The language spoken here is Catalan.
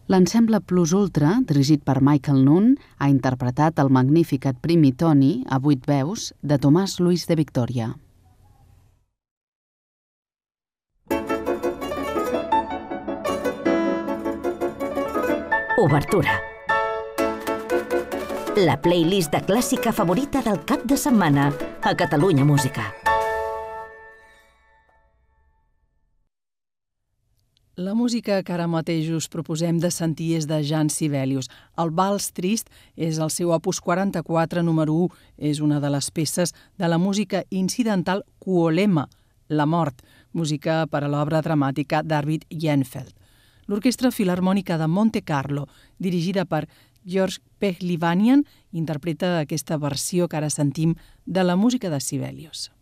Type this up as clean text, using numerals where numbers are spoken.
L'ensemble Plus Ultra, dirigit per Michael Nunn, ha interpretat el Magnificat Primitoni a 8 veus de Tomàs Luis de Victòria. Obertura. La playlist de clàssica favorita del cap de setmana a Catalunya Música. La música que ara mateix us proposem de sentir és de Jean Sibelius. El Vals Trist és el seu opus 44, número 1. És una de les peces de la música incidental Kuolema, la mort, música per a l'obra dramàtica d'Arvid Jähnfeld. L'Orquestra Filharmònica de Monte Carlo, dirigida per George Pehlivanian, interpreta aquesta versió que ara sentim de la música de Sibelius.